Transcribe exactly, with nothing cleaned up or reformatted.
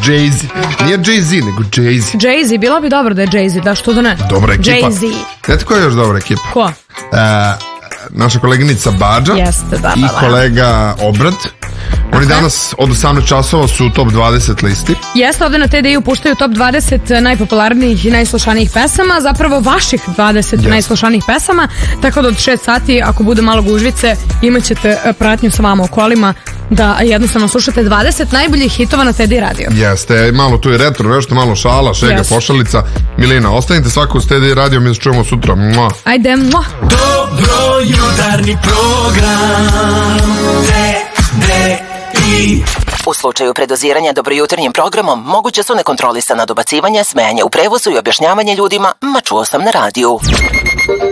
Jay-Z. Nije Jay-Z, nego Jay-Z. Jay-Z, bilo bi dobro da je Jay-Z, da što da ne? Dobra ekipa. Jay-Z. Znate koja je još dobra ekipa? Ko? Uh, naša koleginica Bađa. Jeste, da, i da, da. kolega Obrad. Oni danas od osamnaest časova su u top dvadeset listi. Jeste, ovde na T D I puštaju top dvadeset najpopularnijih i najslušanijih pesama, zapravo vaših dvadeset yes. najslušanijih pesama, tako da od šest sati, ako bude malo gužvice, imat ćete pratnju sa vama u kolima da jednostavno slušate dvadeset najboljih hitova na T D I radio. Jeste, malo tu je retro, nešto malo šala, šega, yes. pošalica. Milina, ostanite svako uz T D I radio, mi se čujemo sutra. Mua. Ajde, mua. Dobro jutarnji program T D I. U slučaju predoziranja dobrojutarnjim programom moguće su nekontrolisana dobacivanja, smejanje u prevozu i objašnjavanje ljudima, ma čuo sam na radiju.